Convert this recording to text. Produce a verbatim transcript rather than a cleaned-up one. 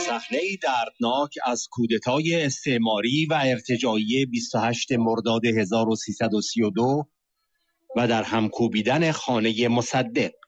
صحنه‌ای دردناک از کودتای استعماری و ارتجاعی بیست و هشتم مرداد هزار و سیصد و سی و دو و در هم کوبیدن خانه مصدق.